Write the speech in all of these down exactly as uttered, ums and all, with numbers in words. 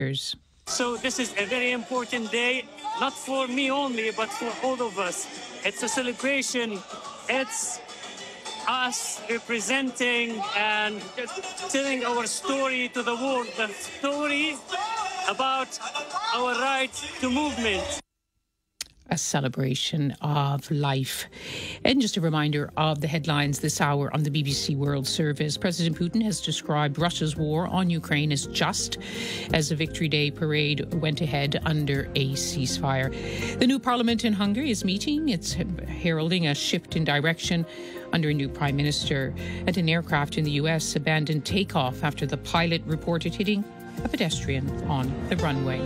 So this is a very important day, not for me only, but for all of us. It's a celebration. It's us representing and telling our story to the world, the story about our right to movement. A celebration of life. And just a reminder of the headlines this hour on the B B C World Service. President Putin has described Russia's war on Ukraine as just as the Victory Day parade went ahead under a ceasefire. The new parliament in Hungary is meeting. It's heralding a shift in direction under a new prime minister. And an aircraft in the U S abandoned takeoff after the pilot reported hitting a pedestrian on the runway.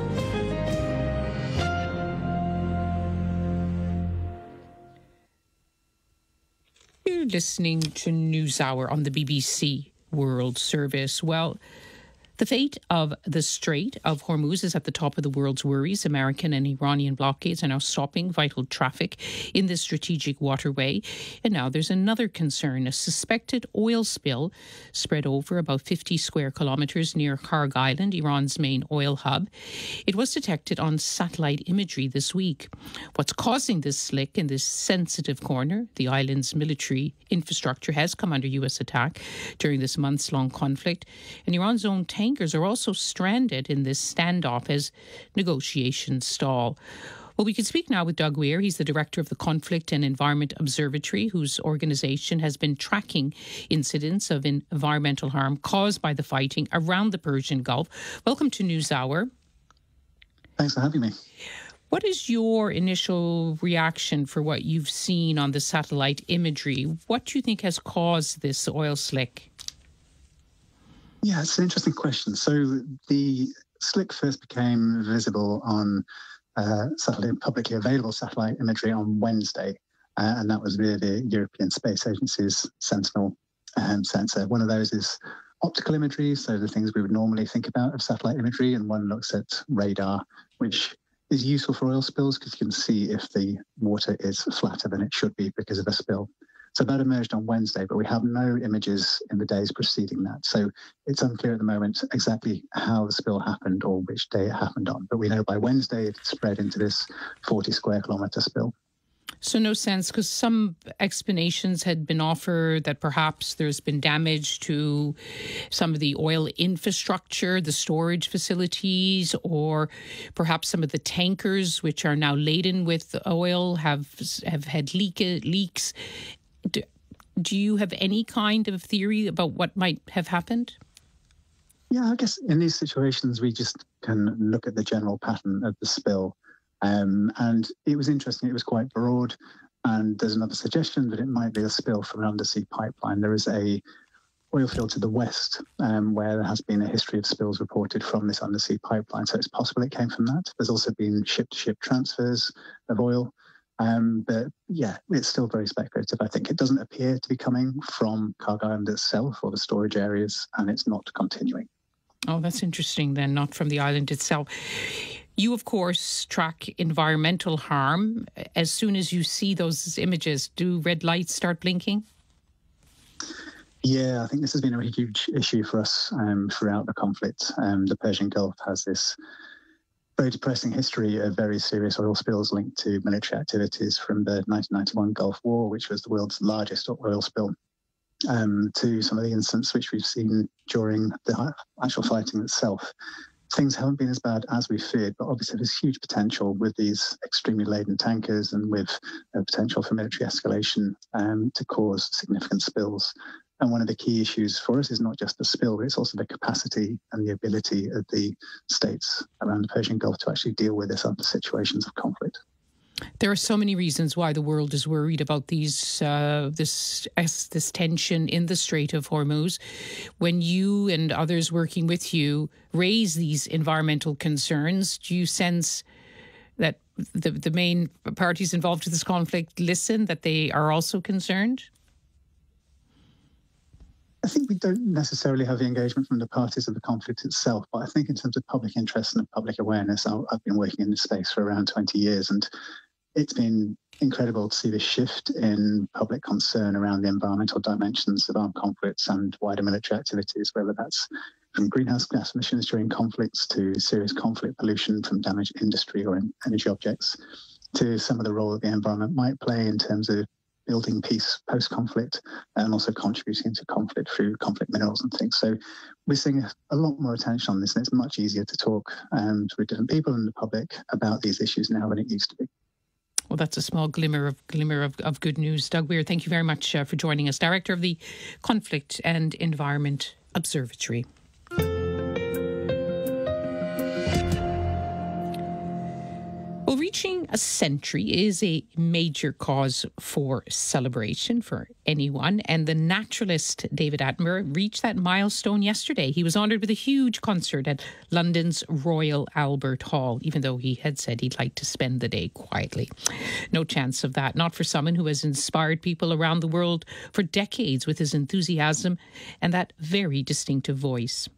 You're listening to NewsHour on the B B C World Service. Well, the fate of the Strait of Hormuz is at the top of the world's worries. American and Iranian blockades are now stopping vital traffic in this strategic waterway. And now there's another concern, a suspected oil spill spread over about fifty square kilometres near Kharg Island, Iran's main oil hub. It was detected on satellite imagery this week. What's causing this slick in this sensitive corner? The island's military infrastructure has come under U S attack during this months-long conflict, and Iran's own tank Tankers are also stranded in this standoff as negotiations stall. Well, we can speak now with Doug Weir. He's the director of the Conflict and Environment Observatory, whose organisation has been tracking incidents of environmental harm caused by the fighting around the Persian Gulf. Welcome to NewsHour. Thanks for having me. What is your initial reaction for what you've seen on the satellite imagery? What do you think has caused this oil slick? Yeah, it's an interesting question. So the slick first became visible on uh, satellite, publicly available satellite imagery on Wednesday, uh, and that was via the European Space Agency's Sentinel um, sensor. One of those is optical imagery, so the things we would normally think about of satellite imagery, and one looks at radar, which is useful for oil spills because you can see if the water is flatter than it should be because of a spill. So that emerged on Wednesday, but we have no images in the days preceding that. So it's unclear at the moment exactly how the spill happened or which day it happened on. But we know by Wednesday it spread into this forty square kilometre spill. So no sense, because some explanations had been offered that perhaps there's been damage to some of the oil infrastructure, the storage facilities, or perhaps some of the tankers, which are now laden with oil, have have had leak, leaks. Do, do you have any kind of theory about what might have happened? Yeah, I guess in these situations, we just can look at the general pattern of the spill. Um, and it was interesting, it was quite broad. And there's another suggestion that it might be a spill from an undersea pipeline. There is a oil field to the west um, where there has been a history of spills reported from this undersea pipeline. So it's possible it came from that. There's also been ship-to-ship transfers of oil. Um, but yeah, it's still very speculative. I think it doesn't appear to be coming from Kharg Island itself or the storage areas, and it's not continuing. Oh, that's interesting then, not from the island itself. You, of course, track environmental harm. As soon as you see those images, do red lights start blinking? Yeah, I think this has been a huge issue for us um, throughout the conflict. Um, the Persian Gulf has this very depressing history of very serious oil spills linked to military activities, from the nineteen ninety-one Gulf War, which was the world's largest oil spill, um, to some of the incidents which we've seen during the actual fighting itself. Things haven't been as bad as we feared, but obviously there's huge potential with these extremely laden tankers and with a potential for military escalation um, to cause significant spills. And one of the key issues for us is not just the spill, but it's also the capacity and the ability of the states around the Persian Gulf to actually deal with this under situations of conflict. There are so many reasons why the world is worried about these uh, this this tension in the Strait of Hormuz. When you and others working with you raise these environmental concerns, do you sense that the the main parties involved in this conflict listen, that they are also concerned? I think we don't necessarily have the engagement from the parties of the conflict itself, but I think in terms of public interest and public awareness, I've been working in this space for around twenty years, and it's been incredible to see this shift in public concern around the environmental dimensions of armed conflicts and wider military activities, whether that's from greenhouse gas emissions during conflicts to serious conflict pollution from damaged industry or energy objects, to some of the role that the environment might play in terms of building peace post-conflict and also contributing to conflict through conflict minerals and things. So we're seeing a lot more attention on this, and it's much easier to talk um, with different people in the public about these issues now than it used to be. Well, that's a small glimmer of glimmer of, of good news. Doug Weir, thank you very much uh, for joining us, Director of the Conflict and Environment Observatory. Well, reaching a century is a major cause for celebration for anyone. And the naturalist David Attenborough reached that milestone yesterday. He was honoured with a huge concert at London's Royal Albert Hall, even though he had said he'd like to spend the day quietly. No chance of that, not for someone who has inspired people around the world for decades with his enthusiasm and that very distinctive voice.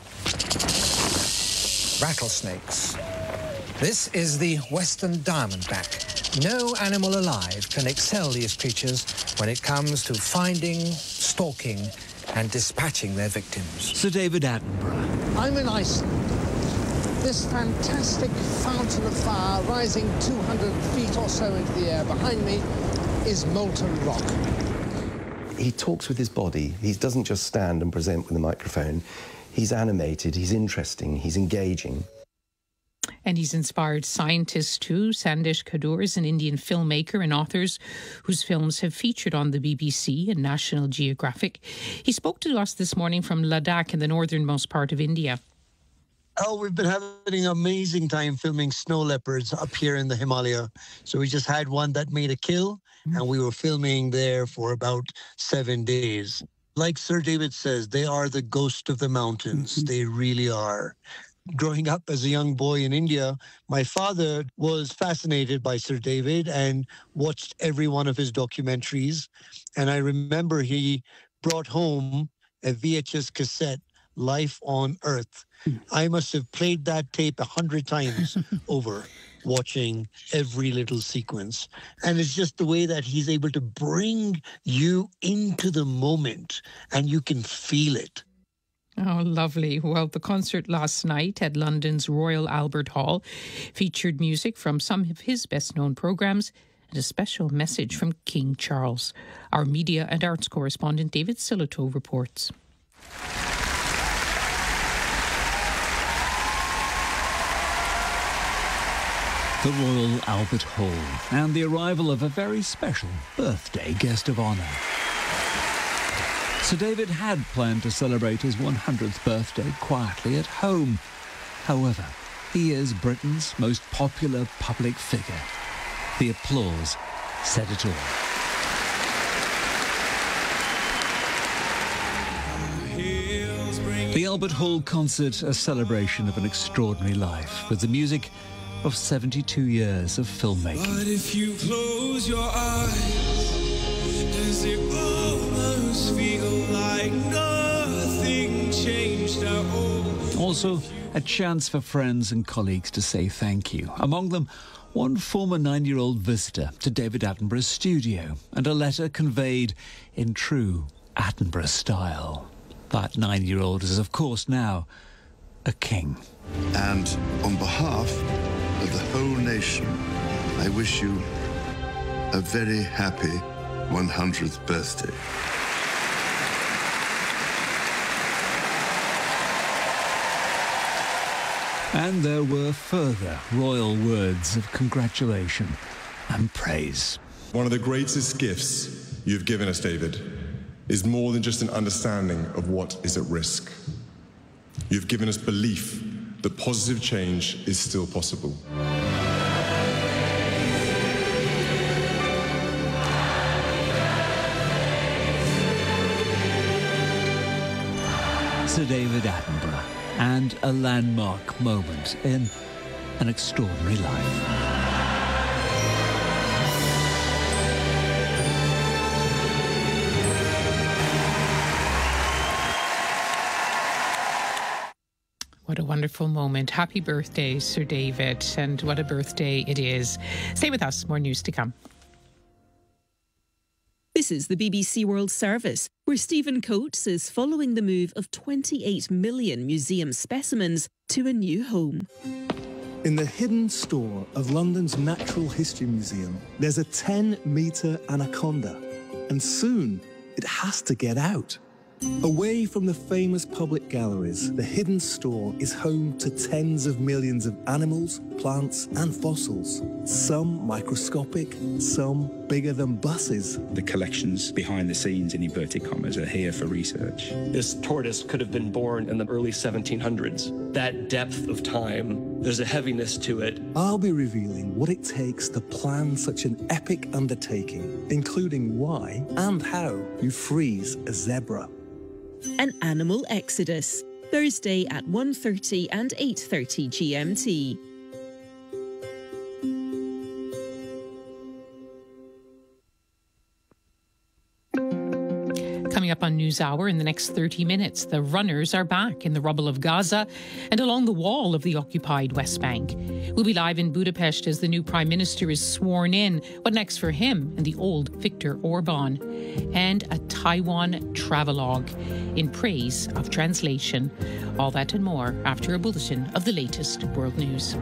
Rattlesnakes. This is the western diamondback. No animal alive can excel these creatures when it comes to finding, stalking, and dispatching their victims. Sir David Attenborough. I'm in Iceland. This fantastic fountain of fire rising two hundred feet or so into the air behind me is molten rock. He talks with his body. He doesn't just stand and present with a microphone. He's animated, he's interesting, he's engaging. And he's inspired scientists too. Sandesh Kadur is an Indian filmmaker and author whose films have featured on the B B C and National Geographic. He spoke to us this morning from Ladakh in the northernmost part of India. Oh, we've been having an amazing time filming snow leopards up here in the Himalaya. So we just had one that made a kill, mm. and we were filming there for about seven days. Like Sir David says, they are the ghost of the mountains. Mm-hmm. They really are. Growing up as a young boy in India, my father was fascinated by Sir David and watched every one of his documentaries. And I remember he brought home a V H S cassette, Life on Earth. I must have played that tape a hundred times over, watching every little sequence. And it's just the way that he's able to bring you into the moment and you can feel it. Oh, lovely. Well, the concert last night at London's Royal Albert Hall featured music from some of his best-known programmes and a special message from King Charles. Our media and arts correspondent David Silito reports. The Royal Albert Hall and the arrival of a very special birthday guest of honour. Sir David had planned to celebrate his one hundredth birthday quietly at home. However, he is Britain's most popular public figure. The applause said it all. The Albert Hall concert, a celebration of an extraordinary life, with the music of seventy-two years of filmmaking. But if you close your eyes, does it almost feel like nothing changed at all? Also, a chance for friends and colleagues to say thank you. Among them, one former nine-year-old visitor to David Attenborough's studio, and a letter conveyed in true Attenborough style. That nine-year-old is, of course, now a king. And on behalf of the whole nation, I wish you a very happy one hundredth birthday. And there were further royal words of congratulation and praise. One of the greatest gifts you've given us, David, is more than just an understanding of what is at risk. You've given us belief that positive change is still possible. Sir David Attenborough, and a landmark moment in an extraordinary life. What a wonderful moment. Happy birthday, Sir David. And what a birthday it is. Stay with us. More news to come. This is This is the B B C World Service, where Stephen Coates is following the move of twenty-eight million museum specimens to a new home. In the hidden store of London's Natural History Museum, there's a ten metre anaconda, and soon it has to get out. Away from the famous public galleries, the hidden store is home to tens of millions of animals, plants and fossils. Some microscopic, some bigger than buses. The collections behind the scenes, in inverted commas, are here for research. This tortoise could have been born in the early seventeen hundreds. That depth of time, there's a heaviness to it. I'll be revealing what it takes to plan such an epic undertaking, including why and how you freeze a zebra. An Animal Exodus, Thursday at one thirty and eight thirty G M T. Coming up on NewsHour in the next thirty minutes, the runners are back in the rubble of Gaza and along the wall of the occupied West Bank. We'll be live in Budapest as the new Prime Minister is sworn in. What next for him and the old Viktor Orban? And a Taiwan travelogue in praise of translation. All that and more after a bulletin of the latest world news.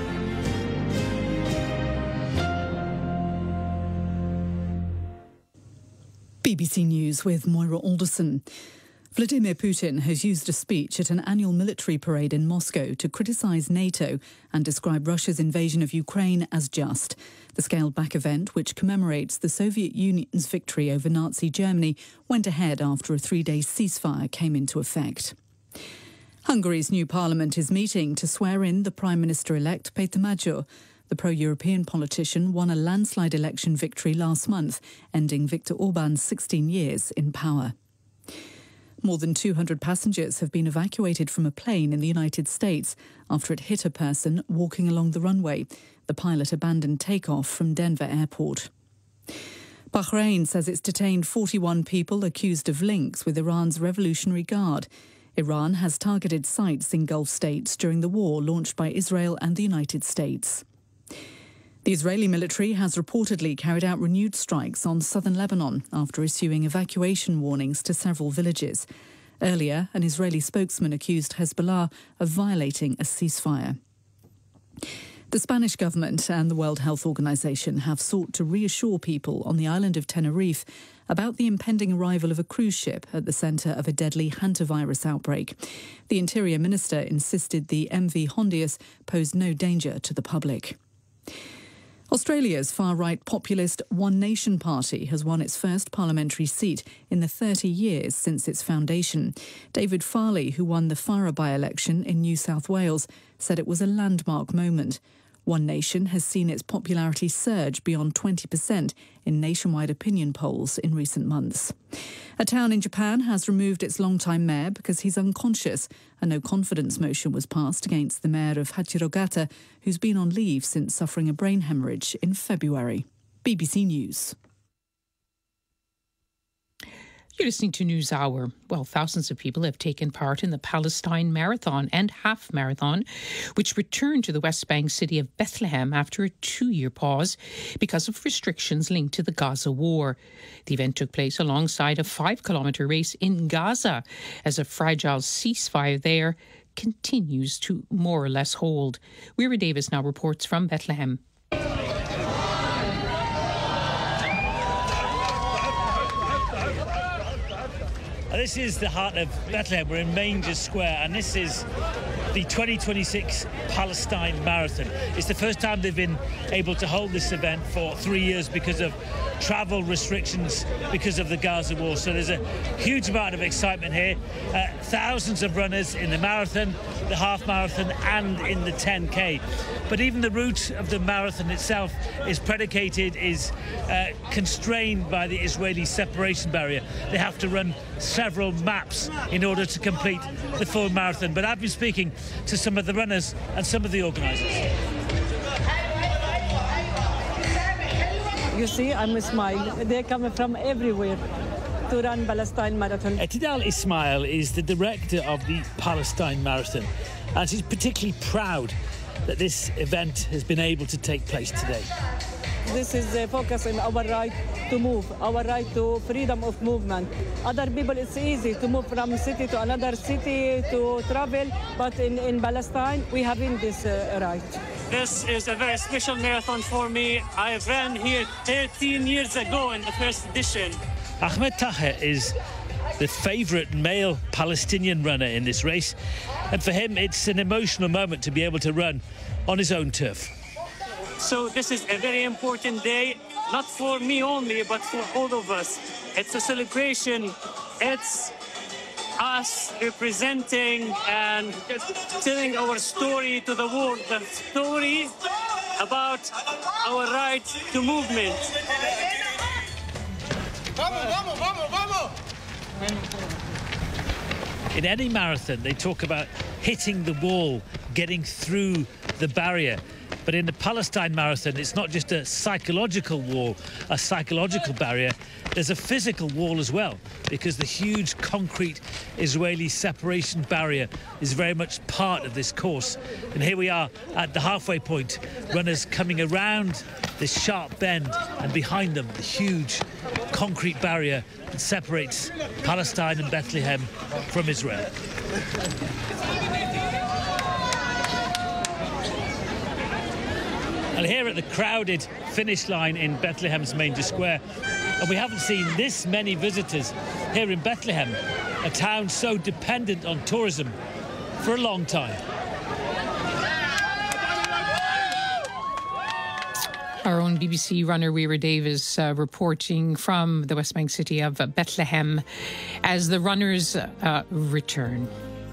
B B C News with Moira Alderson. Vladimir Putin has used a speech at an annual military parade in Moscow to criticise NATO and describe Russia's invasion of Ukraine as just. The scaled-back event, which commemorates the Soviet Union's victory over Nazi Germany, went ahead after a three-day ceasefire came into effect. Hungary's new parliament is meeting to swear in the Prime Minister-elect Péter Magyar. The pro-European politician won a landslide election victory last month, ending Viktor Orban's sixteen years in power. More than two hundred passengers have been evacuated from a plane in the United States after it hit a person walking along the runway. The pilot abandoned takeoff from Denver Airport. Bahrain says it's detained forty-one people accused of links with Iran's Revolutionary Guard. Iran has targeted sites in Gulf states during the war launched by Israel and the United States. The Israeli military has reportedly carried out renewed strikes on southern Lebanon after issuing evacuation warnings to several villages. Earlier, an Israeli spokesman accused Hezbollah of violating a ceasefire. The Spanish government and the World Health Organization have sought to reassure people on the island of Tenerife about the impending arrival of a cruise ship at the centre of a deadly hantavirus outbreak. The Interior Minister insisted the M V Hondius posed no danger to the public. Australia's far-right populist One Nation Party has won its first parliamentary seat in the thirty years since its foundation. David Farley, who won the Farrer by-election in New South Wales, said it was a landmark moment. One Nation has seen its popularity surge beyond twenty percent in nationwide opinion polls in recent months. A town in Japan has removed its longtime mayor because he's unconscious. A no-confidence motion was passed against the mayor of Hachirogata, who's been on leave since suffering a brain hemorrhage in February. B B C News. You're listening to NewsHour. Well, thousands of people have taken part in the Palestine Marathon and Half Marathon, which returned to the West Bank city of Bethlehem after a two-year pause because of restrictions linked to the Gaza war. The event took place alongside a five-kilometre race in Gaza as a fragile ceasefire there continues to more or less hold. Weira Davis now reports from Bethlehem. This is the heart of Bethlehem. We're in Manger Square, and this is the twenty twenty-six Palestine Marathon. It's the first time they've been able to hold this event for three years because of travel restrictions because of the Gaza war. So there's a huge amount of excitement here. Uh, thousands of runners in the marathon, the half marathon and in the ten K. But even the route of the marathon itself is predicated, is uh, constrained by the Israeli separation barrier. They have to run several maps in order to complete the full marathon. But I've been speaking to some of the runners and some of the organisers. You see, I'm Ismail. They're coming from everywhere to run Palestine Marathon. Tidal Ismail is the director of the Palestine Marathon, and she's particularly proud that this event has been able to take place today. this is uh, focused on our right to move, our right to freedom of movement. Other people, it's easy to move from city to another city to travel, but in, in Palestine, we haven't this uh, right. This is a very special marathon for me. I ran here thirteen years ago in the first edition. Ahmed Taher is the favourite male Palestinian runner in this race, and for him it's an emotional moment to be able to run on his own turf. So this is a very important day, not for me only, but for all of us. It's a celebration. It's us representing and telling our story to the world, the story about our right to movement. In any marathon, they talk about hitting the wall, getting through the barrier. But in the Palestine Marathon, it's not just a psychological wall, a psychological barrier. There's a physical wall as well, because the huge concrete Israeli separation barrier is very much part of this course. And here we are at the halfway point, runners coming around this sharp bend, and behind them, the huge concrete barrier that separates Palestine and Bethlehem from Israel. And here at the crowded finish line in Bethlehem's Manger Square, and we haven't seen this many visitors here in Bethlehem, a town so dependent on tourism, for a long time. Our own B B C runner Weira Davis uh, reporting from the West Bank city of Bethlehem as the runners uh, return.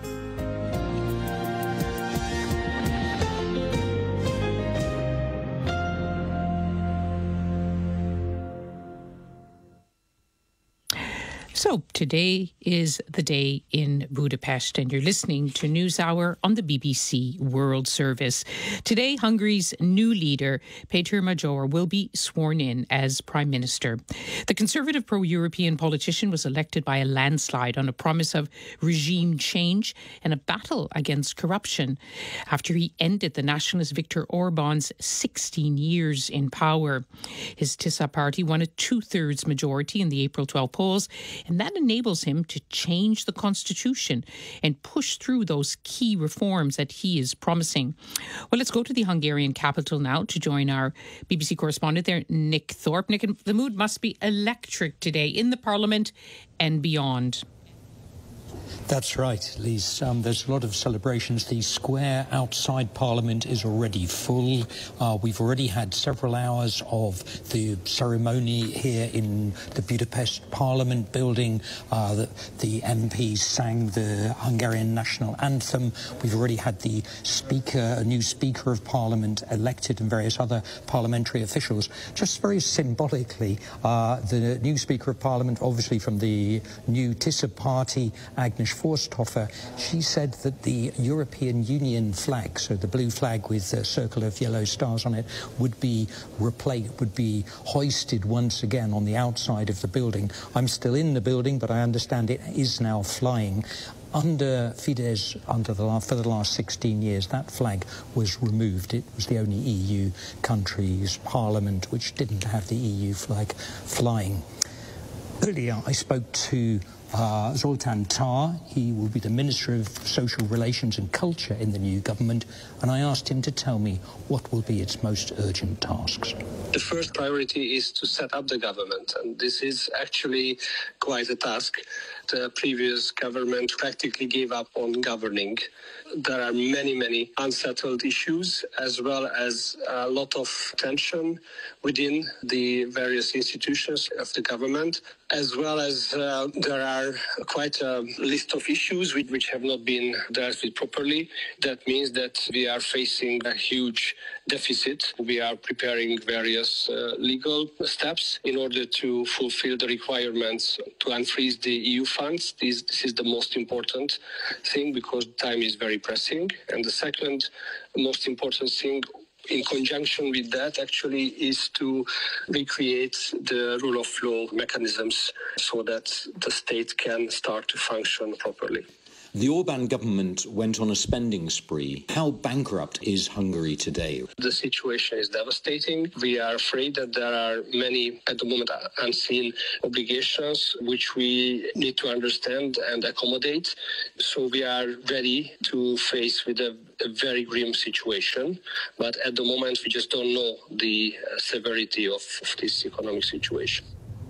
So today is the day in Budapest, and you're listening to NewsHour on the B B C World Service. Today, Hungary's new leader, Péter Major, will be sworn in as Prime Minister. The conservative pro-European politician was elected by a landslide on a promise of regime change and a battle against corruption after he ended the nationalist Viktor Orban's sixteen years in power. His TISA party won a two-thirds majority in the April twelfth polls, and that enables him to change the constitution and push through those key reforms that he is promising. Well, let's go to the Hungarian capital now to join our B B C correspondent there, Nick Thorpe. Nick, the mood must be electric today in the Parliament and beyond. That's right, Lise. Um, there's a lot of celebrations. The square outside Parliament is already full. Uh, we've already had several hours of the ceremony here in the Budapest Parliament building. Uh, the, the M Ps sang the Hungarian national anthem. We've already had the Speaker, a new Speaker of Parliament elected, and various other parliamentary officials. Just very symbolically, uh, the new Speaker of Parliament, obviously from the new TISA party, Agnes Forsthofer, she said that the European Union flag, so the blue flag with a circle of yellow stars on it, would be replaced, would be hoisted once again on the outside of the building. I'm still in the building, but I understand it is now flying. Under Fidesz, under the, for the last sixteen years, that flag was removed. It was the only E U country's parliament which didn't have the E U flag flying. Earlier, I spoke to Uh, Zoltán Tar. He will be the Minister of Social Relations and Culture in the new government, and I asked him to tell me what will be its most urgent tasks. The first priority is to set up the government, and this is actually quite a task. The previous government practically gave up on governing. There are many, many unsettled issues, as well as a lot of tension within the various institutions of the government, as well as uh, there are quite a list of issues which, which have not been dealt with properly. That means that we are facing a huge deficit. We are preparing various uh, legal steps in order to fulfill the requirements to unfreeze the E U funds. This, this is the most important thing because time is very pressing. And the second most important thing in conjunction with that actually is to recreate the rule of law mechanisms so that the state can start to function properly. The Orban government went on a spending spree. How bankrupt is Hungary today? The situation is devastating. We are afraid that there are many, at the moment, unseen obligations which we need to understand and accommodate. So we are ready to face with a, a very grim situation. But at the moment, we just don't know the uh, severity of, of this economic situation.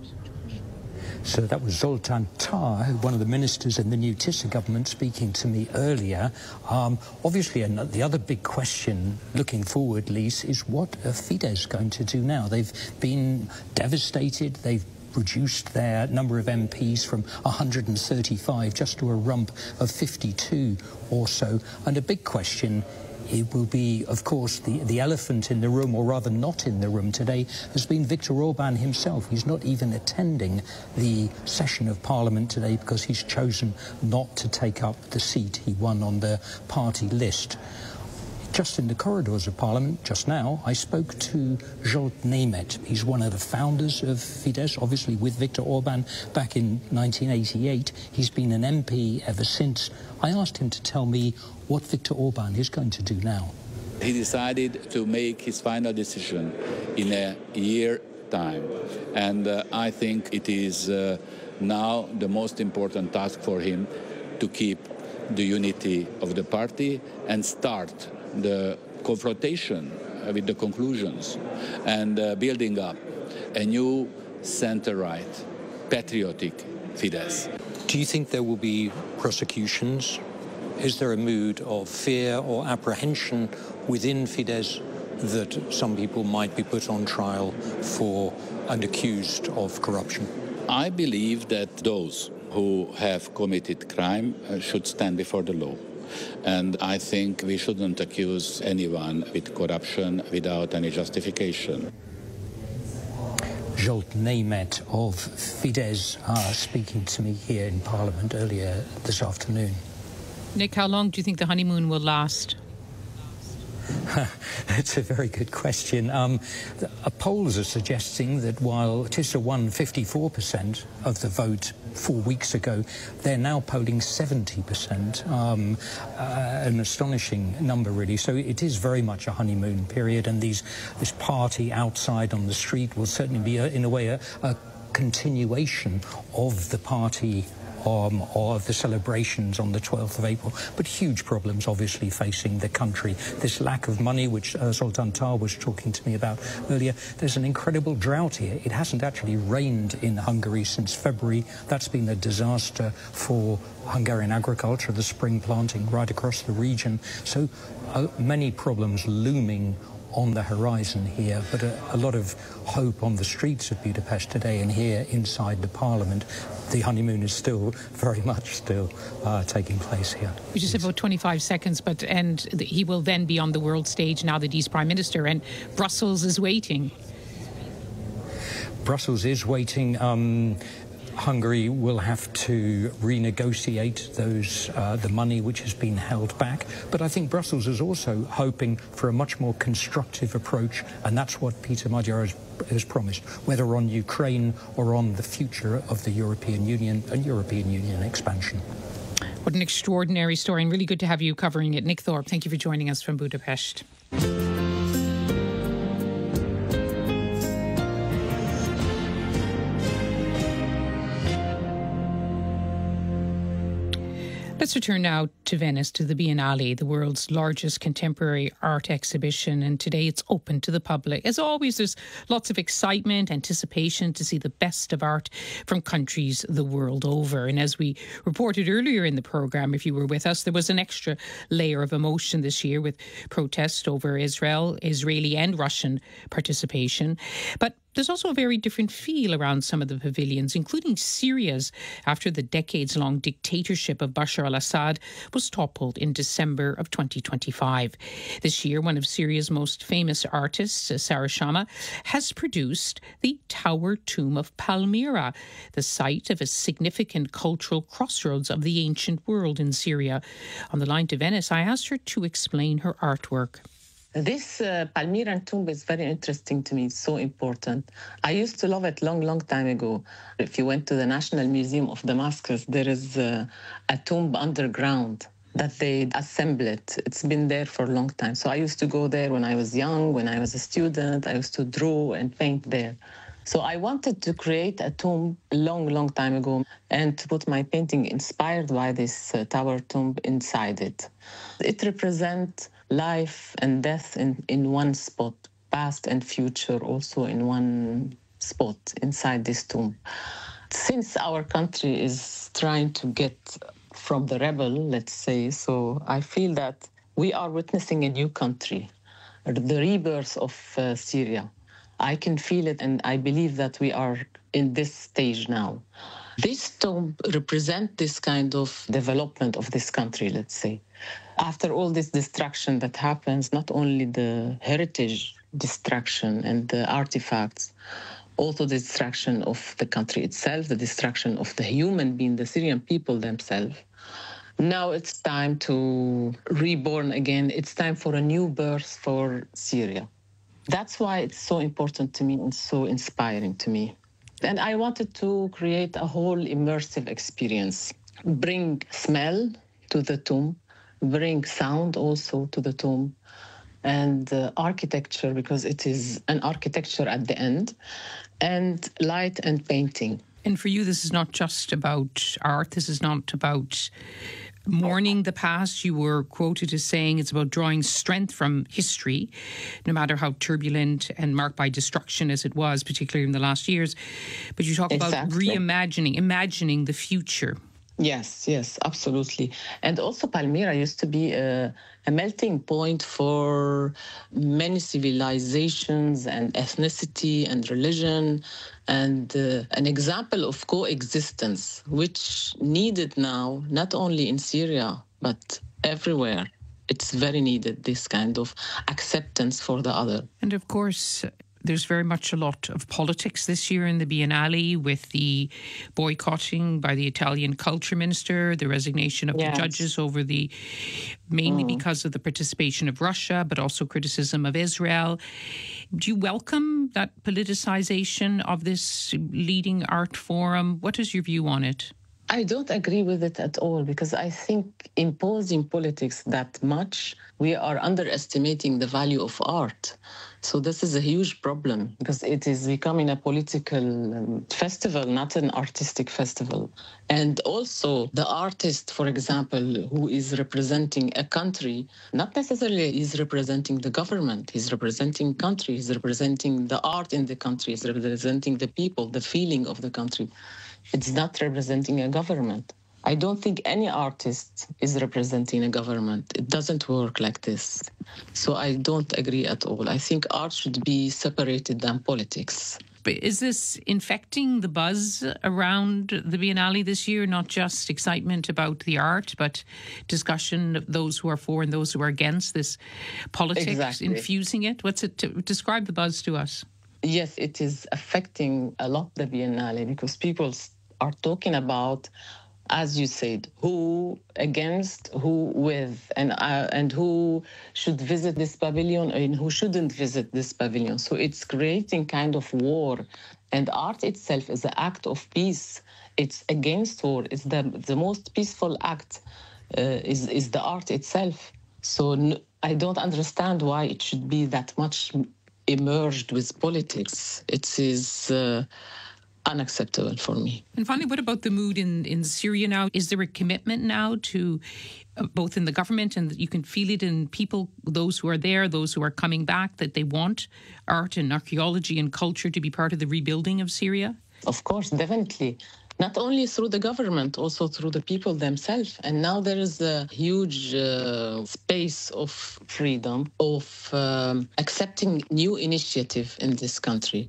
So that was Zoltán Tar, one of the ministers in the new Tisza government, speaking to me earlier. Um, obviously, the other big question looking forward, Lise, is what are Fidesz going to do now? They've been devastated. They've reduced their number of M Ps from one hundred thirty-five just to a rump of fifty-two or so. And a big question, it will be, of course, the, the elephant in the room, or rather not in the room today, has been Viktor Orban himself. He's not even attending the session of Parliament today because he's chosen not to take up the seat he won on the party list. Just in the corridors of Parliament, just now, I spoke to Zsolt Németh. He's one of the founders of Fidesz, obviously with Viktor Orban back in nineteen eighty-eight. He's been an M P ever since. I asked him to tell me what Viktor Orban is going to do now. He decided to make his final decision in a year time. And uh, I think it is uh, now the most important task for him to keep the unity of the party and start the confrontation with the conclusions and uh, building up a new center-right, patriotic Fidesz. Do you think there will be prosecutions? Is there a mood of fear or apprehension within Fidesz that some people might be put on trial for and accused of corruption? I believe that those who have committed crime uh, should stand before the law. And I think we shouldn't accuse anyone with corruption without any justification. Zsolt Németh of Fidesz uh, speaking to me here in Parliament earlier this afternoon. Nick, how long do you think the honeymoon will last? That's a very good question. Um, the, uh, polls are suggesting that while Tisza won fifty-four percent of the vote four weeks ago, they're now polling seventy percent. Um, uh, an astonishing number, really. So it is very much a honeymoon period, and these this party outside on the street will certainly be, a, in a way, a, a continuation of the party Um, of the celebrations on the twelfth of April, but huge problems obviously facing the country. This lack of money, which uh, Zoltán Tar was talking to me about earlier, there's an incredible drought here. It hasn't actually rained in Hungary since February. That's been a disaster for Hungarian agriculture, the spring planting right across the region. So uh, many problems looming on the horizon here, but a, a lot of hope on the streets of Budapest today, and here inside the Parliament. The honeymoon is still very much still uh, taking place here. We just have about twenty-five seconds, but and the, he will then be on the world stage now that he's Prime Minister, and Brussels is waiting. Brussels is waiting. Um, Hungary will have to renegotiate those uh, the money which has been held back. But I think Brussels is also hoping for a much more constructive approach, and that's what Peter Magyar has, has promised, whether on Ukraine or on the future of the European Union and European Union expansion. What an extraordinary story, and really good to have you covering it. Nick Thorpe, thank you for joining us from Budapest. Let's return now to Venice, to the Biennale, the world's largest contemporary art exhibition. And today it's open to the public. As always, there's lots of excitement, anticipation to see the best of art from countries the world over. And as we reported earlier in the programme, if you were with us, there was an extra layer of emotion this year with protest over Israel, Israeli and Russian participation. But there's also a very different feel around some of the pavilions, including Syria's, after the decades-long dictatorship of Bashar al-Assad was toppled in December of twenty twenty-five. This year, one of Syria's most famous artists, Sarah Shama, has produced the Tower Tomb of Palmyra, the site of a significant cultural crossroads of the ancient world in Syria. On the line to Venice, I asked her to explain her artwork. This uh, Palmyra tomb is very interesting to me. It's so important. I used to love it long, long time ago. If you went to the National Museum of Damascus, there is uh, a tomb underground that they assemble it. It's been there for a long time. So I used to go there when I was young, when I was a student. I used to draw and paint there. So I wanted to create a tomb a long, long time ago and to put my painting inspired by this uh, tower tomb inside it. It represents life and death in, in one spot, past and future also in one spot inside this tomb. Since our country is trying to get from the rebel, let's say, so I feel that we are witnessing a new country, the rebirth of uh, Syria. I can feel it, and I believe that we are in this stage now. This tomb represents this kind of development of this country, let's say. After all this destruction that happens, not only the heritage destruction and the artifacts, also the destruction of the country itself, the destruction of the human being, the Syrian people themselves. Now it's time to reborn again. It's time for a new birth for Syria. That's why it's so important to me and so inspiring to me. And I wanted to create a whole immersive experience, bring smell to the tomb, bring sound also to the tomb, and uh, architecture, because it is an architecture at the end, and light and painting. And for you, this is not just about art. This is not about mourning the past. You were quoted as saying it's about drawing strength from history, no matter how turbulent and marked by destruction as it was, particularly in the last years. But you talk Exactly. about reimagining, imagining the future. Yes, yes, absolutely. And also Palmyra used to be a, a melting point for many civilizations and ethnicity and religion, and uh, an example of coexistence, which needed now, not only in Syria, but everywhere. It's very needed, this kind of acceptance for the other. And of course, there's very much a lot of politics this year in the Biennale, with the boycotting by the Italian culture minister, the resignation of Yes. the judges over the, mainly Mm. because of the participation of Russia, but also criticism of Israel. Do you welcome that politicization of this leading art forum? What is your view on it? I don't agree with it at all, because I think imposing politics that much, we are underestimating the value of art. So this is a huge problem, because it is becoming a political um, festival, not an artistic festival. And also the artist, for example, who is representing a country, not necessarily is representing the government, he's representing country, he's representing the art in the country, he's representing the people, the feeling of the country. It's not representing a government. I don't think any artist is representing a government. It doesn't work like this. So I don't agree at all. I think art should be separated than politics. But is this infecting the buzz around the Biennale this year? Not just excitement about the art, but discussion of those who are for and those who are against, this politics, Exactly. infusing it? What's it? To, describe the buzz to us. Yes, it is affecting a lot the Biennale, because people are talking about, as you said, who against, who with, and uh, and who should visit this pavilion and who shouldn't visit this pavilion. So it's creating kind of war. And art itself is an act of peace. It's against war. It's the, the most peaceful act uh, is, is the art itself. So n- I don't understand why it should be that much immersed with politics. It is uh, unacceptable for me. And finally, what about the mood in, in Syria now? Is there a commitment now to uh, both in the government, and you can feel it in people, those who are there, those who are coming back, that they want art and archaeology and culture to be part of the rebuilding of Syria? Of course, definitely. Not only through the government, also through the people themselves. And now there is a huge uh, space of freedom, of um, accepting new initiative in this country.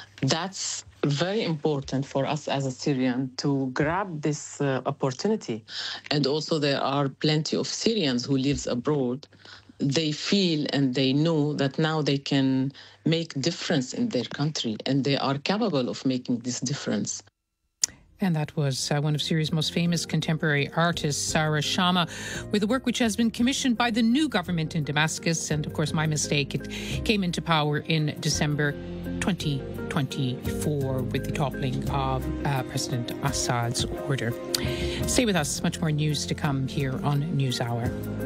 That's very important for us as a Syrian to grab this uh, opportunity. And also there are plenty of Syrians who live abroad. They feel and they know that now they can make difference in their country, and they are capable of making this difference. And that was uh, one of Syria's most famous contemporary artists, Sarah Shama, with a work which has been commissioned by the new government in Damascus. And of course, my mistake, it came into power in December twenty twenty-four with the toppling of uh, President Assad's order. Stay with us. Much more news to come here on NewsHour.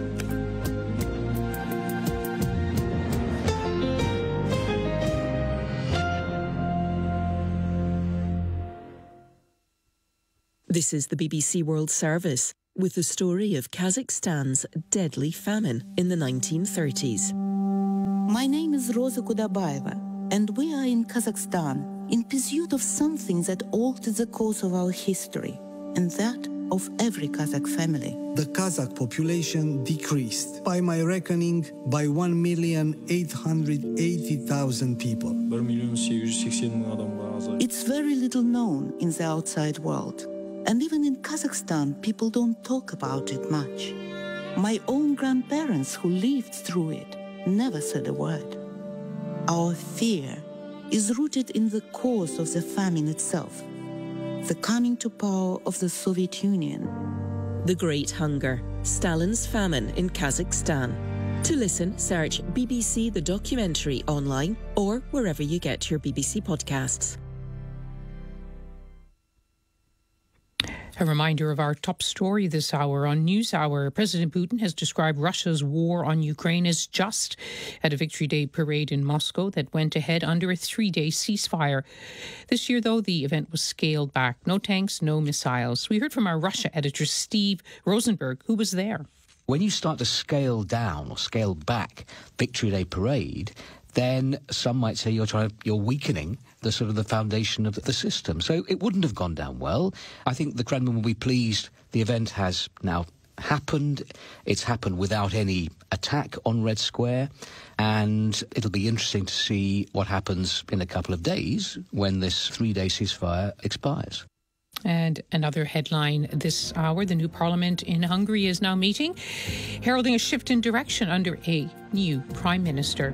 This is the B B C World Service with the story of Kazakhstan's deadly famine in the nineteen thirties. My name is Rosa Kudabaeva, and we are in Kazakhstan in pursuit of something that altered the course of our history, and that of every Kazakh family. The Kazakh population decreased, by my reckoning, by one million eight hundred eighty thousand people. It's very little known in the outside world. And even in Kazakhstan, people don't talk about it much. My own grandparents who lived through it never said a word. Our fear is rooted in the cause of the famine itself, the coming to power of the Soviet Union. The Great Hunger, Stalin's famine in Kazakhstan. To listen, search B B C The Documentary online or wherever you get your B B C podcasts. A reminder of our top story this hour on NewsHour. President Putin has described Russia's war on Ukraine as just at a Victory Day parade in Moscow that went ahead under a three-day ceasefire. This year, though, the event was scaled back. No tanks, no missiles. We heard from our Russia editor, Steve Rosenberg, who was there. When you start to scale down or scale back Victory Day parade, then some might say you're trying to, you're weakening the sort of the foundation of the system. So it wouldn't have gone down well. I think the Kremlin will be pleased the event has now happened. It's happened without any attack on Red Square, and it'll be interesting to see what happens in a couple of days when this three-day ceasefire expires. And another headline this hour, the new parliament in Hungary is now meeting, heralding a shift in direction under a new prime minister.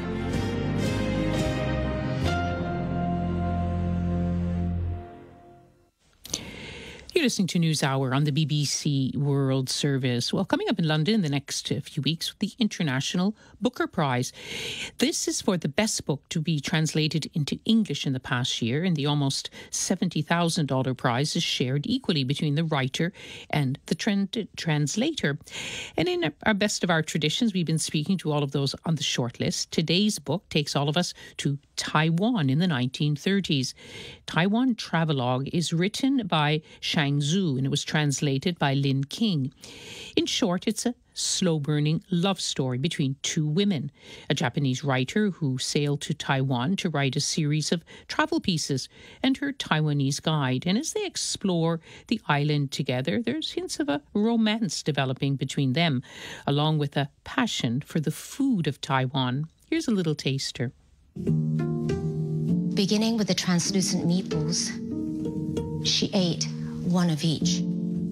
You're listening to NewsHour on the B B C World Service. Well, coming up in London in the next few weeks, the International Booker Prize. This is for the best book to be translated into English in the past year, and the almost seventy thousand dollars prize is shared equally between the writer and the trend translator. And in our best of our traditions, we've been speaking to all of those on the shortlist. Today's book takes all of us to Taiwan in the nineteen thirties. Taiwan Travelogue is written by Shang Zhu, and it was translated by Lin King. In short, it's a slow-burning love story between two women, a Japanese writer who sailed to Taiwan to write a series of travel pieces, and her Taiwanese guide. And as they explore the island together, there's hints of a romance developing between them, along with a passion for the food of Taiwan. Here's a little taster. Beginning with the translucent meatballs, she ate one of each.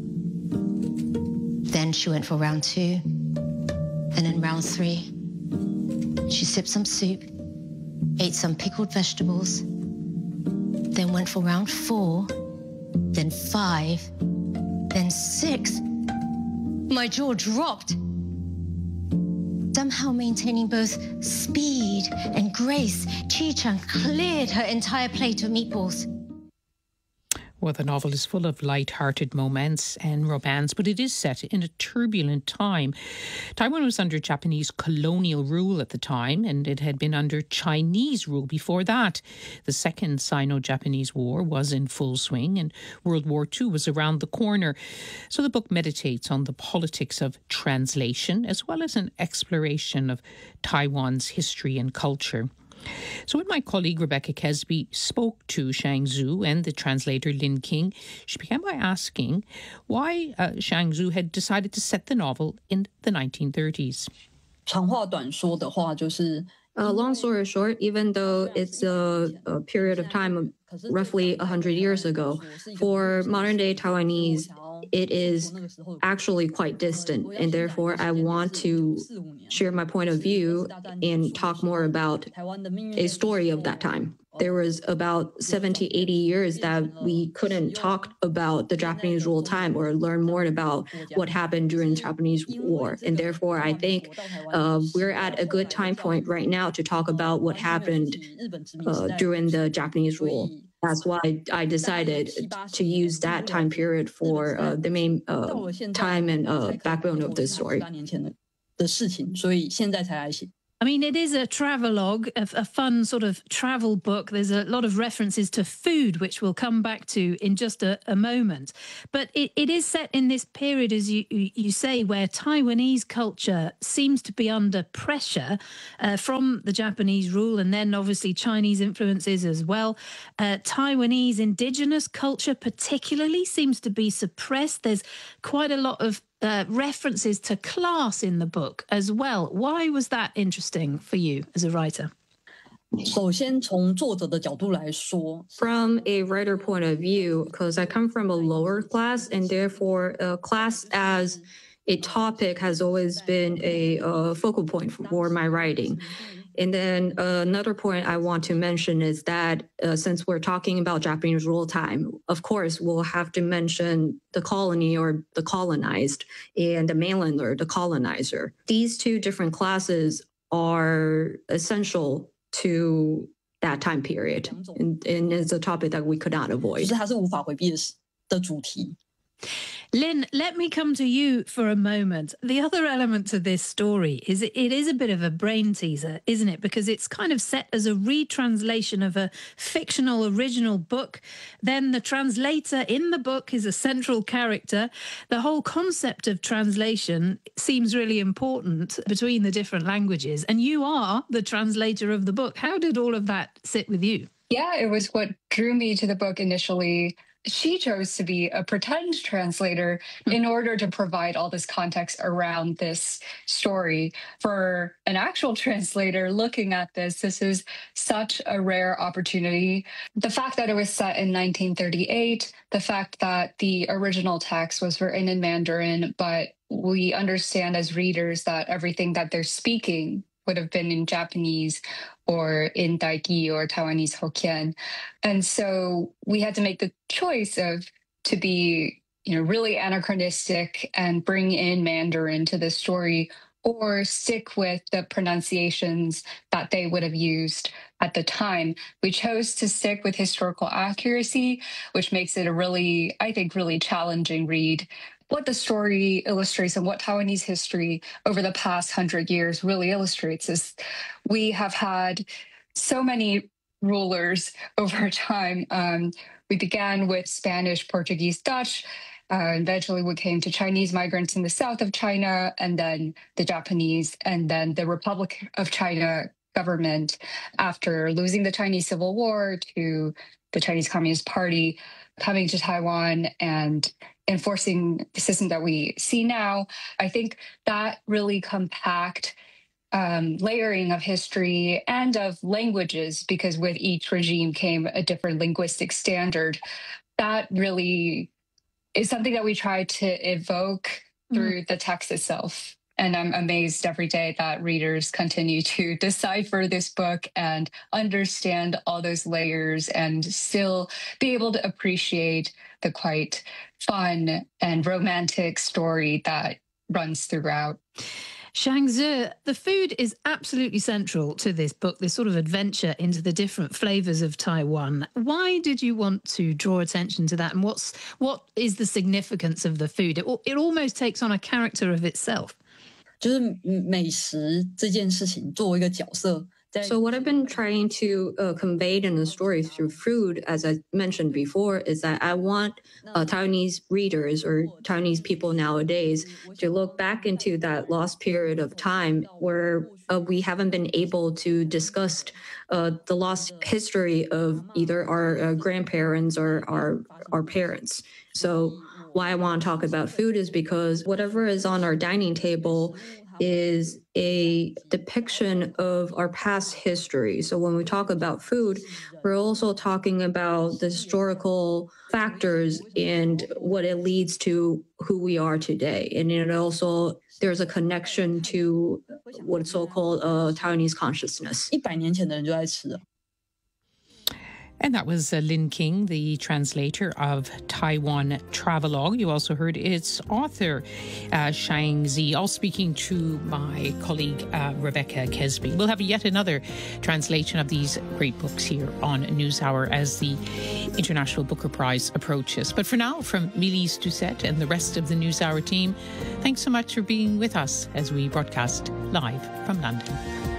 Then she went for round two, and in round three, she sipped some soup, ate some pickled vegetables, then went for round four, then five, then six. My jaw dropped. Somehow maintaining both speed and grace, Chi-chan cleared her entire plate of meatballs. Well, the novel is full of light-hearted moments and romance, but it is set in a turbulent time. Taiwan was under Japanese colonial rule at the time, and it had been under Chinese rule before that. The Second Sino-Japanese War was in full swing, and World War Two was around the corner. So the book meditates on the politics of translation, as well as an exploration of Taiwan's history and culture. So when my colleague Rebecca Kesby spoke to Shang Zhu and the translator Lin King, she began by asking why uh, Shang Zhu had decided to set the novel in the nineteen thirties. 长话短说的话就是 Uh, long story short, even though it's a, a period of time of roughly one hundred years ago, for modern-day Taiwanese, it is actually quite distant. And therefore, I want to share my point of view and talk more about a story of that time. There was about seventy, eighty years that we couldn't talk about the Japanese rule time or learn more about what happened during the Japanese War. And therefore, I think uh, we're at a good time point right now to talk about what happened uh, during the Japanese rule. That's why I decided to use that time period for uh, the main uh, time and uh, backbone of the story. I mean, it is a travelogue, a, a fun sort of travel book. There's a lot of references to food, which we'll come back to in just a, a moment. But it, it is set in this period, as you, you say, where Taiwanese culture seems to be under pressure uh, from the Japanese rule and then obviously Chinese influences as well. Uh, Taiwanese indigenous culture particularly seems to be suppressed. There's quite a lot of Uh, references to class in the book as well. Why was that interesting for you as a writer? From a writer point of view, because I come from a lower class, and therefore uh, class as a topic has always been a uh, focal point for my writing. And then uh, another point I want to mention is that uh, since we're talking about Japanese rule time, of course, we'll have to mention the colony or the colonized and the mainlander, the colonizer. These two different classes are essential to that time period. And, and it's a topic that we could not avoid. Lynn, let me come to you for a moment. The other element to this story is it, it is a bit of a brain teaser, isn't it? Because it's kind of set as a retranslation of a fictional original book. Then the translator in the book is a central character. The whole concept of translation seems really important between the different languages. And you are the translator of the book. How did all of that sit with you? Yeah, it was what drew me to the book initially. She chose to be a pretend translator in order to provide all this context around this story. For an actual translator looking at this, this is such a rare opportunity. The fact that it was set in nineteen thirty-eight, the fact that the original text was written in Mandarin, but we understand as readers that everything that they're speaking would have been in Japanese or in Daigi or Taiwanese Hokkien. And so we had to make the choice of to be, you know, really anachronistic and bring in Mandarin to the story, or stick with the pronunciations that they would have used at the time. We chose to stick with historical accuracy, which makes it a really, I think, really challenging read. What the story illustrates and what Taiwanese history over the past hundred years really illustrates is we have had so many rulers over time. Um, we began with Spanish, Portuguese, Dutch. Uh, eventually, we came to Chinese migrants in the south of China, and then the Japanese, and then the Republic of China government after losing the Chinese Civil War to the Chinese Communist Party, coming to Taiwan and enforcing the system that we see now. I think that really compact um, layering of history and of languages, because with each regime came a different linguistic standard. That really is something that we try to evoke through mm. the text itself. And I'm amazed every day that readers continue to decipher this book and understand all those layers and still be able to appreciate the quite fun and romantic story that runs throughout. Shang Zi, the food is absolutely central to this book, this sort of adventure into the different flavors of Taiwan. Why did you want to draw attention to that? And what's what is the significance of the food? It, it almost takes on a character of itself. 就是美食这件事情作为一个角色 So what I've been trying to uh, convey in the story through food, as I mentioned before, is that I want uh, Taiwanese readers or Taiwanese people nowadays to look back into that lost period of time where uh, we haven't been able to discuss uh, the lost history of either our uh, grandparents or our, our parents. So why I want to talk about food is because whatever is on our dining table is a depiction of our past history. So when we talk about food, we're also talking about the historical factors and what it leads to who we are today. And it also, there's a connection to what's so-called uh, Taiwanese consciousness. And that was uh, Lin King, the translator of Taiwan Travelogue. You also heard its author, uh, Shang Zi, all speaking to my colleague, uh, Rebecca Kesby. We'll have yet another translation of these great books here on NewsHour as the International Booker Prize approaches. But for now, from Milise Doucette and the rest of the NewsHour team, thanks so much for being with us as we broadcast live from London.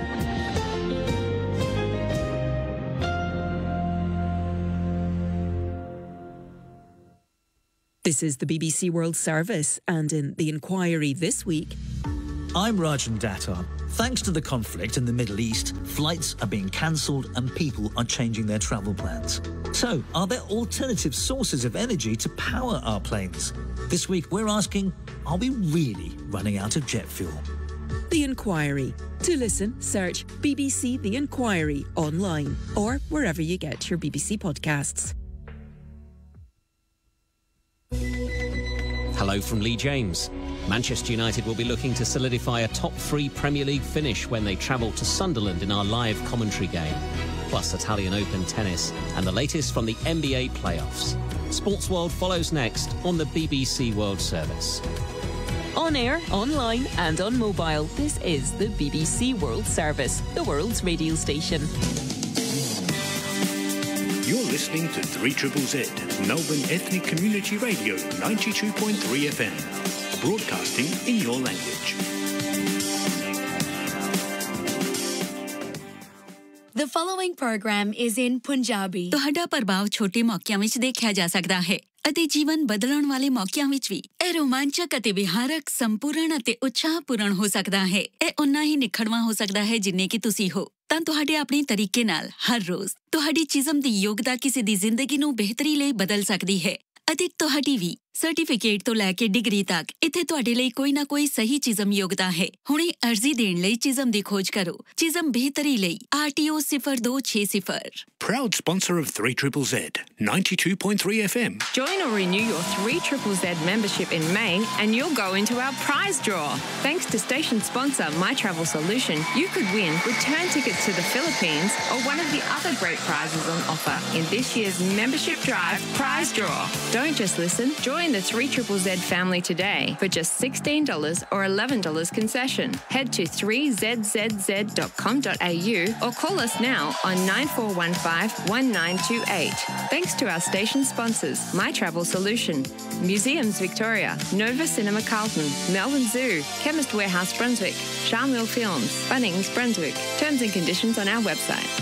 This is the B B C World Service, and in The Inquiry this week... I'm Rajan Datar. Thanks to the conflict in the Middle East, flights are being cancelled and people are changing their travel plans. So, are there alternative sources of energy to power our planes? This week we're asking, are we really running out of jet fuel? The Inquiry. To listen, search B B C The Inquiry online or wherever you get your B B C podcasts. Hello from Lee James. Manchester United will be looking to solidify a top three Premier League finish when they travel to Sunderland in our live commentary game. Plus Italian Open tennis and the latest from the N B A playoffs. Sports World follows next on the B B C World Service. On air, online and on mobile, this is the B B C World Service, the world's radio station. You're listening to three Z Z Z, Melbourne Ethnic Community Radio, ninety-two point three F M, broadcasting in your language. The following program is in Punjabi. ਤੁਹਾਡਾ ਪ੍ਰਭਾਵ ਛੋਟੇ ਮੌਕਿਆਂ ਵਿੱਚ ਦੇਖਿਆ ਜਾ ਸਕਦਾ ਹੈ ਅਤੇ ਜੀਵਨ ਬਦਲਣ ਵਾਲੇ ਮੌਕਿਆਂ ਵਿੱਚ ਵੀ ਇਹ ਰੋਮਾਂਚਕ ਅਤੇ ਵਿਹਾਰਕ ਸੰਪੂਰਨ ਅਤੇ ਉਤਸ਼ਾਹਪੂਰਨ ਹੋ ਸਕਦਾ ਹੈ ਇਹ ਉਨਾ ਹੀ ਨਿਖੜਵਾ ਹੋ ਸਕਦਾ ਹੈ ਜਿੰਨੇ ਕਿ ਤੁਸੀਂ ਹੋ ਤਾਂ ਤੁਹਾਡੇ ਆਪਣੇ ਤਰੀਕੇ ਨਾਲ ਹਰ ਰੋਜ਼ ਤੁਹਾਡੀ ਚੀਜ਼ਮ ਦੀ ਯੋਗਤਾ ਕਿਸੇ ਦੀ ਜ਼ਿੰਦਗੀ ਨੂੰ ਬਿਹਤਰੀ ਲਈ ਬਦਲ ਸਕਦੀ ਹੈ ਅਤੇ ਤੁਹਾਡੀ ਵੀ ਸਰਟੀਫਿਕੇਟ ਤੋਂ ਲੈ ਕੇ ਡਿਗਰੀ ਤੱਕ ਇੱਥੇ ਤੁਹਾਡੇ ਲਈ ਕੋਈ ਨਾ ਕੋਈ ਸਹੀ ਚੀਜ਼ਮ ਯੋਗਤਾ ਹੈ ਹੁਣੇ ਅਰਜ਼ੀ ਦੇਣ ਲਈ ਚੀਜ਼ਮ ਦੀ ਖੋਜ ਕਰੋ ਚੀਜ਼ਮ ਬਿਹਤਰੀ ਲਈ R T O zero two six zero. Proud sponsor of three Z Z Z, ninety-two point three F M. Join or renew your three Z Z Z membership in May and you'll go into our prize draw. Thanks to station sponsor My Travel Solution, you could win return tickets to the Philippines or one of the other great prizes on offer in this year's membership drive prize draw. Don't just listen, join the three Z Z Z family today for just sixteen dollars or eleven dollars concession. Head to three z z z dot com dot a u or call us now on nine four one five one nine two eight. Thanks to our station sponsors, My Travel Solution, Museums Victoria, Nova Cinema Carlton, Melbourne Zoo, Chemist Warehouse Brunswick, Charmwell Films, Bunnings Brunswick. Terms and conditions on our website.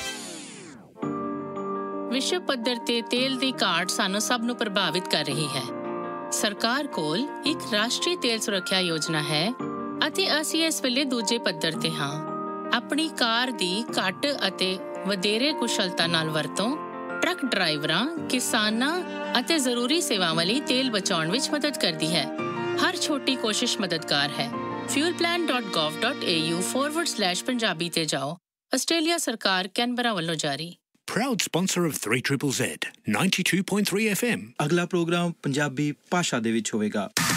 ਵਿਸ਼ਵ ਪੱਧਰ ਤੇ ਤੇਲ ਦੀ ਘਾਟ ਸਾਨੂੰ ਸਭ ਨੂੰ ਪ੍ਰਭਾਵਿਤ ਕਰ ਰਹੀ ਹੈ ਸਰਕਾਰ ਕੋਲ ਇੱਕ ਰਾਸ਼ਟਰੀ ਤੇਲ ਸੁਰੱਖਿਆ ਯੋਜਨਾ ਹੈ ਅਤੇ ਅਸੀਂ ਇਸ ਵੇਲੇ ਦੂਜੇ ਪੱਧਰ ਤੇ ਹਾਂ ਆਪਣੀ ਕਾਰ ਦੀ ਘੱਟ ਅਤੇ ਵਧੇਰੇ ਕੁਸ਼ਲਤਾ ਨਾਲ ਵਰਤੋਂ ਟਰੱਕ ਡਰਾਈਵਰਾਂ ਕਿਸਾਨਾਂ ਅਤੇ ਜ਼ਰੂਰੀ ਸੇਵਾਵਾਂ ਲਈ ਤੇਲ ਬਚਾਉਣ ਵਿੱਚ ਮਦਦ ਕਰਦੀ ਹੈ ਹਰ ਛੋਟੀ ਕੋਸ਼ਿਸ਼ ਮਦਦਗਾਰ ਹੈ fuel plan dot gov dot a u forward slash Punjabi ਤੇ ਜਾਓ ਆਸਟ੍ਰੇਲੀਆ ਸਰਕਾਰ ਕੈਨਬਰਾ ਵੱਲੋਂ ਜਾਰੀ Proud sponsor of three Z Z Z, ninety-two point three F M. ਅਗਲਾ ਪ੍ਰੋਗਰਾਮ ਪੰਜਾਬੀ ਭਾਸ਼ਾ ਦੇ ਵਿੱਚ ਹੋਵੇਗਾ